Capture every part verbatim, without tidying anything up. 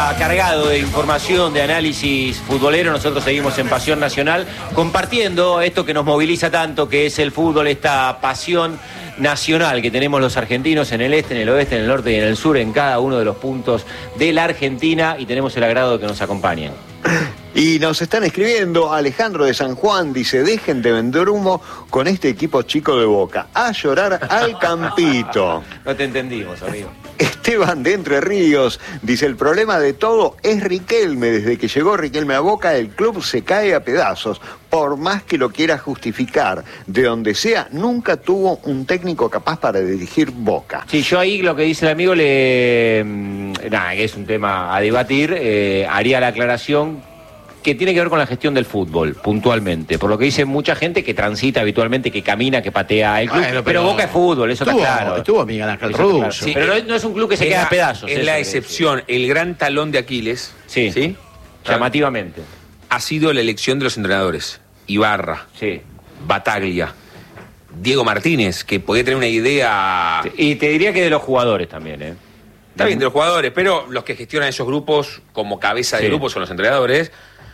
día cargado de información, de análisis futbolero. Nosotros seguimos en Pasión Nacional compartiendo esto que nos moviliza tanto, que es el fútbol, esta pasión nacional que tenemos los argentinos en el este, en el oeste, en el norte y en el sur, en cada uno de los puntos de la Argentina, y tenemos el agrado de que nos acompañen. Y nos están escribiendo, Alejandro de San Juan dice, dejen de vender humo con este equipo chico de Boca, a llorar al campito. No te entendimos, amigo. Esteban de Entre Ríos dice, el problema de todo es Riquelme. Desde que llegó Riquelme a Boca, el club se cae a pedazos. Por más que lo quiera justificar, de donde sea, nunca tuvo un técnico capaz para dirigir Boca. Sí, yo ahí lo que dice el amigo, le nada, que es un tema a debatir, eh, haría la aclaración que tiene que ver con la gestión del fútbol, puntualmente. Por lo que dice mucha gente que transita habitualmente, que camina, que patea el club. Bueno, pero, pero Boca es fútbol, eso estuvo, está claro. Estuvo Miguel Ángel Russo. Claro. Sí, pero no, no es un club que se es queda la, a pedazos. Es la excepción, el gran talón de Aquiles. Sí, ¿sí? Llamativamente. Ha sido la elección de los entrenadores. Ibarra, sí. Bataglia, Diego Martínez, que podía tener una idea... Y te diría que de los jugadores también, ¿eh? Está bien, de los jugadores, pero los que gestionan esos grupos como cabeza de sí. grupo son los entrenadores.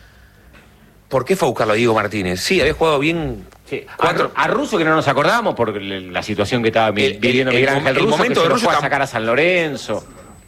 ¿Por qué fue a buscarlo a Diego Martínez? Sí, había jugado bien... Sí. Cuatro... A, a Russo, que no nos acordamos por la situación que estaba el, viviendo el, Miguel Ángel Russo, momento que de se Russo fue a sacar a San Lorenzo.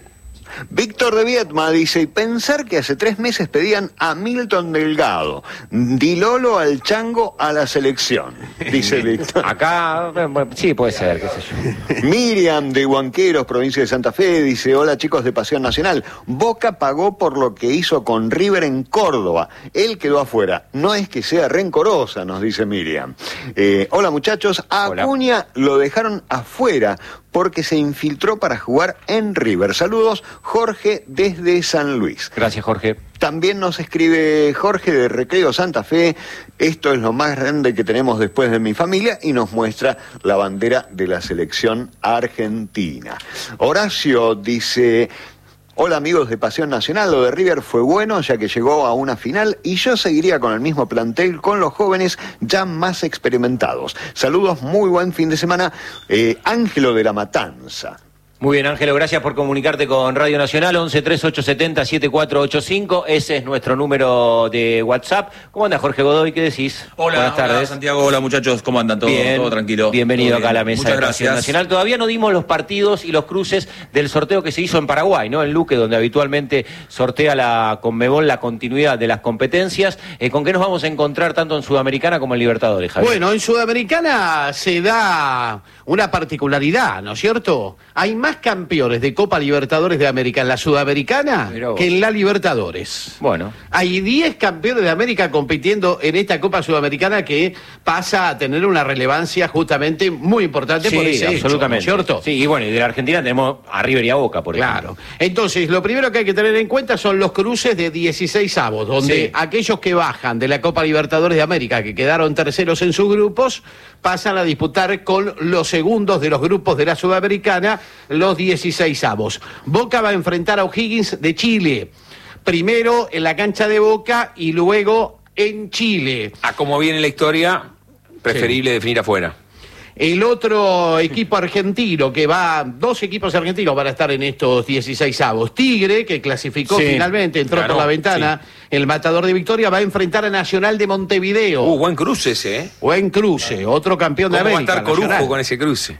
Víctor de Viedma dice, y pensar que hace tres meses pedían a Milton Delgado, Dilolo al Chango a la selección, dice Víctor. Acá, bueno, sí, puede ser, qué sé yo. Miriam de Huanqueros, provincia de Santa Fe, dice, hola chicos de Pasión Nacional, Boca pagó por lo que hizo con River en Córdoba, él quedó afuera, no es que sea rencorosa, nos dice Miriam. Eh, hola muchachos, a Acuña lo dejaron afuera porque se infiltró para jugar en River. Saludos, Jorge desde San Luis. Gracias, Jorge. También nos escribe Jorge de Recreo Santa Fe, esto es lo más grande que tenemos después de mi familia, y nos muestra la bandera de la selección argentina. Horacio dice... Hola amigos de Pasión Nacional, lo de River fue bueno ya que llegó a una final y yo seguiría con el mismo plantel con los jóvenes ya más experimentados. Saludos, muy buen fin de semana. Eh, Ángelo de la Matanza. Muy bien, Ángelo, gracias por comunicarte con Radio Nacional, once treinta y ocho setenta siete cuatro ocho cinco, ese es nuestro número de WhatsApp. ¿Cómo anda Jorge Godoy? ¿Qué decís? Hola, buenas tardes. Hola Santiago, hola muchachos, ¿cómo andan? ¿Todo, bien, todo tranquilo? Bienvenido ¿Todo acá bien? a la mesa Muchas de Pasión gracias. Nacional. Todavía no dimos los partidos y los cruces del sorteo que se hizo en Paraguay, ¿no? En Luque, donde habitualmente sortea la Conmebol la continuidad de las competencias. Eh, ¿Con qué nos vamos a encontrar tanto en Sudamericana como en Libertadores, Javier? Bueno, en Sudamericana se da una particularidad, ¿no es cierto? Hay más campeones de Copa Libertadores de América en la Sudamericana que en la Libertadores. Bueno. Hay diez campeones de América compitiendo en esta Copa Sudamericana que pasa a tener una relevancia justamente muy importante sí, por ese absolutamente. hecho, ¿no es cierto? Sí, y bueno, y de la Argentina tenemos a River y a Boca, por ejemplo. Claro. Entonces, lo primero que hay que tener en cuenta son los cruces de dieciséis avos, donde sí. aquellos que bajan de la Copa Libertadores de América, que quedaron terceros en sus grupos, pasan a disputar con los segundos de los grupos de la Sudamericana los dieciséis avos. Boca va a enfrentar a O'Higgins de Chile, primero en la cancha de Boca y luego en Chile. A como viene la historia, preferible sí. definir afuera. El otro equipo argentino que va, dos equipos argentinos van a estar en estos dieciséis avos. Tigre, que clasificó sí, finalmente, entró claro, por la ventana, sí. el matador de Victoria, va a enfrentar a Nacional de Montevideo. Uh, buen cruce ese, ¿eh? Buen cruce, otro campeón de América. ¿Cómo va a estar Corujo Nacional con ese cruce?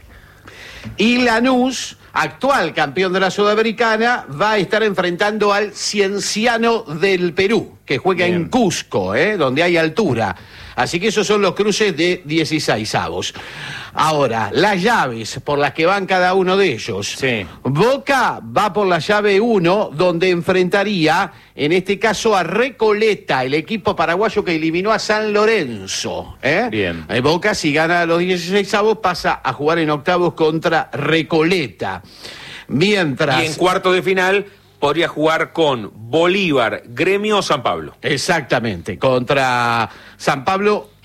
Y Lanús, actual campeón de la Sudamericana, va a estar enfrentando al Cienciano del Perú, que juega Bien. en Cusco, ¿eh? donde hay altura. Así que esos son los cruces de dieciséis avos. Ahora, las llaves por las que van cada uno de ellos. Sí. Boca va por la llave uno, donde enfrentaría, en este caso, a Recoleta, el equipo paraguayo que eliminó a San Lorenzo. ¿eh? Bien. Boca, si gana los dieciséis avos, pasa a jugar en octavos contra Recoleta. Mientras... Y en cuarto de final podría jugar con Bolívar, Gremio o San Pablo. Exactamente, contra San Pablo,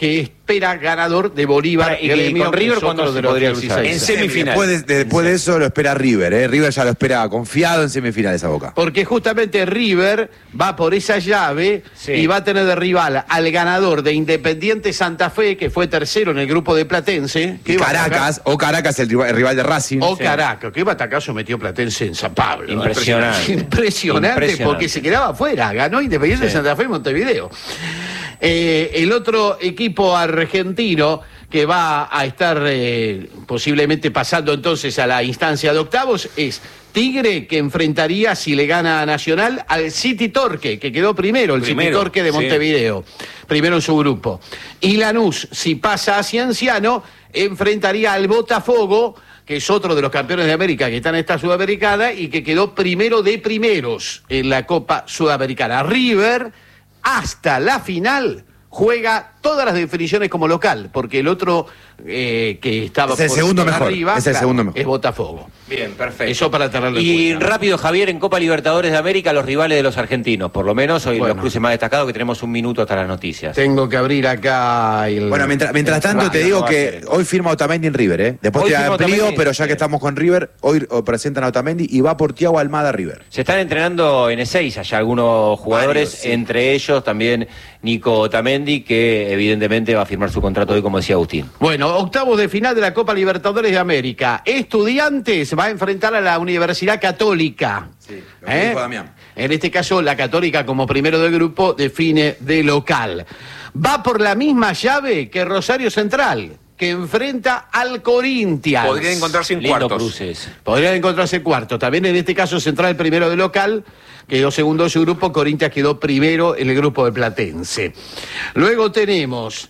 que espera ganador de Bolívar. Para, y, Gremio, y con River, ¿cuándo se podría cruzar? En semifinal. Después, de, después de eso lo espera River, ¿eh? River ya lo espera confiado en semifinales a Boca. Porque justamente River va por esa llave sí. y va a tener de rival al ganador de Independiente Santa Fe, que fue tercero en el grupo de Platense. Que Caracas, o Caracas, el rival, el rival de Racing. O sí. Caracas, qué batacazo metió Platense en San Pablo. Impresionante. Impresionante, Impresionante. Porque se quedaba afuera. Ganó Independiente sí. Santa Fe en Montevideo. Eh, el otro equipo argentino que va a estar eh, posiblemente pasando entonces a la instancia de octavos es Tigre, que enfrentaría, si le gana a Nacional, al City Torque, que quedó primero, el primero, City Torque de Montevideo, sí. primero en su grupo. Y Lanús, si pasa a Cienciano, enfrentaría al Botafogo, que es otro de los campeones de América que está en esta Sudamericana y que quedó primero de primeros en la Copa Sudamericana. River, hasta la final, juega todas las definiciones como local, porque el otro eh, que estaba es el por segundo mejor, arriba es el claro, segundo mejor. Es Botafogo. Bien, perfecto. Eso para tenerlo en Y cuenta. rápido, Javier, en Copa Libertadores de América, los rivales de los argentinos, por lo menos hoy bueno. los cruces más destacados, que tenemos un minuto hasta las noticias. Tengo que abrir acá el... Bueno, mientras, mientras el tanto radio, te digo no que hoy firma Otamendi en River, ¿eh? Después hoy te amplío, pero ya que estamos con River, hoy presentan a Otamendi y va por Thiago Almada River. Se están entrenando en Ezeiza ya algunos jugadores, Varios, sí. entre ellos también Nico Otamendi, que evidentemente va a firmar su contrato hoy, como decía Agustín. Bueno, octavos de final de la Copa Libertadores de América. Estudiantes va a enfrentar a la Universidad Católica. Sí, lo que dijo Damián. En este caso, la Católica, como primero del grupo, define de local. Va por la misma llave que Rosario Central, que enfrenta al Corinthians. Podrían encontrarse en Lindo cuartos. Cruces. Podrían encontrarse en cuartos. También en este caso Central primero de local, quedó segundo en su grupo, Corinthians quedó primero en el grupo de Platense. Luego tenemos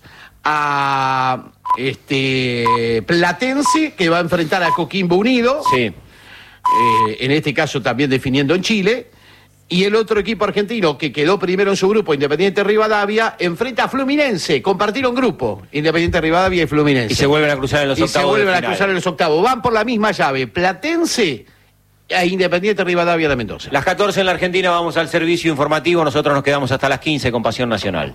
a este Platense, que va a enfrentar a Coquimbo Unido. Sí. Eh, en este caso también definiendo en Chile. Y el otro equipo argentino que quedó primero en su grupo, Independiente Rivadavia, enfrenta a Fluminense. Compartieron grupo, Independiente Rivadavia y Fluminense. Y se vuelven a cruzar en los y octavos. se vuelven de a cruzar en los octavos. Van por la misma llave, Platense e Independiente Rivadavia de Mendoza. Las catorce en la Argentina, vamos al servicio informativo. Nosotros nos quedamos hasta las quince con Pasión Nacional.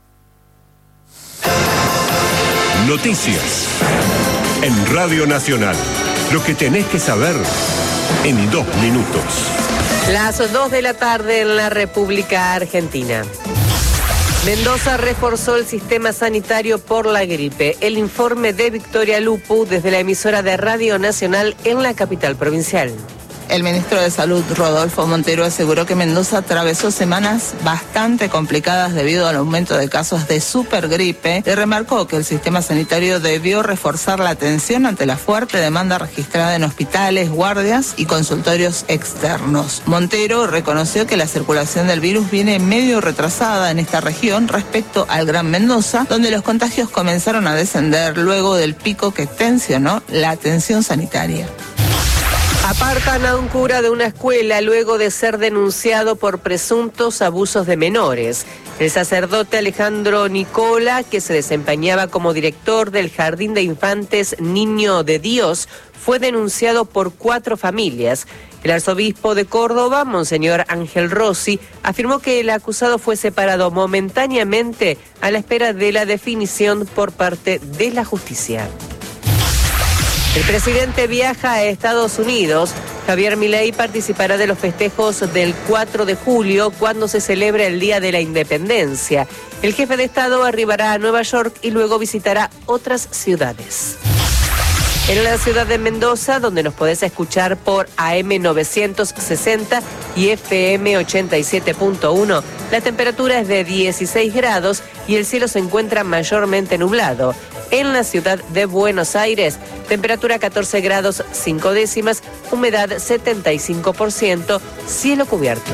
Noticias en Radio Nacional. Lo que tenés que saber en dos minutos. Las dos de la tarde en la República Argentina. Mendoza reforzó el sistema sanitario por la gripe. El informe de Victoria Lupu desde la emisora de Radio Nacional en la capital provincial. El ministro de Salud, Rodolfo Montero, aseguró que Mendoza atravesó semanas bastante complicadas debido al aumento de casos de supergripe y remarcó que el sistema sanitario debió reforzar la atención ante la fuerte demanda registrada en hospitales, guardias y consultorios externos. Montero reconoció que la circulación del virus viene medio retrasada en esta región respecto al Gran Mendoza, donde los contagios comenzaron a descender luego del pico que tensionó la atención sanitaria. Apartan a un cura de una escuela luego de ser denunciado por presuntos abusos de menores. El sacerdote Alejandro Nicola, que se desempeñaba como director del Jardín de Infantes Niño de Dios, fue denunciado por cuatro familias. El arzobispo de Córdoba, Monseñor Ángel Rossi, afirmó que el acusado fue separado momentáneamente a la espera de la definición por parte de la justicia. El presidente viaja a Estados Unidos. Javier Milei participará de los festejos del cuatro de julio, cuando se celebra el Día de la Independencia. El jefe de Estado arribará a Nueva York y luego visitará otras ciudades. En la ciudad de Mendoza, donde nos podés escuchar por A M novecientos sesenta y F M ochenta y siete punto uno, la temperatura es de dieciséis grados y el cielo se encuentra mayormente nublado. En la ciudad de Buenos Aires, temperatura catorce grados cinco décimas, humedad setenta y cinco por ciento, cielo cubierto.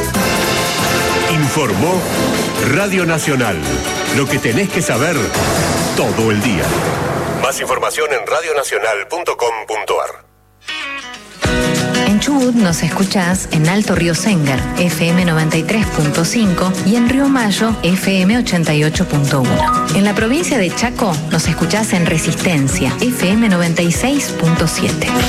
Informó Radio Nacional. Lo que tenés que saber todo el día. Más información en radionacional punto com punto ar. En Chubut nos escuchás en Alto Río Sengar, F M noventa y tres punto cinco y en Río Mayo, F M ochenta y ocho punto uno. En la provincia de Chaco nos escuchás en Resistencia, F M noventa y seis punto siete.